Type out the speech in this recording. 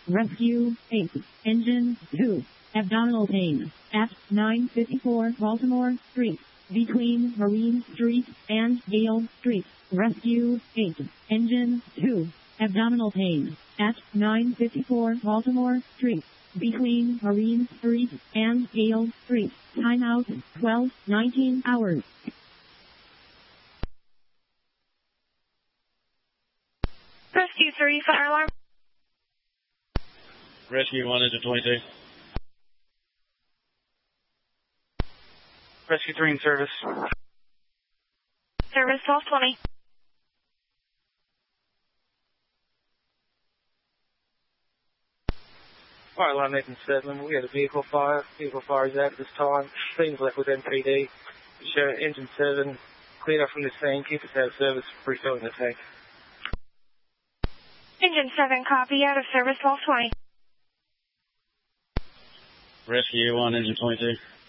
Rescue 8. Engine 2. Abdominal pain. At 954 Baltimore Street. Between Marine Street and Gale Street. Rescue 8. Engine 2. Abdominal pain. At 954 Baltimore Street. Between Marine Street and Gale Street. Timeout 12:19 hours. Rescue 3, fire alarm. Rescue 1, engine 22. Rescue 3 in service. Service 1220. Fire alarm Nathan Stedman. We had a vehicle fire. Vehicle fire is out at this time. Scene left with MPD. Show engine 7. Cleared up from the scene. Keep us out of service. Refilling the tank. Engine 7, copy, out of service 1220. Rescue 1, engine 22.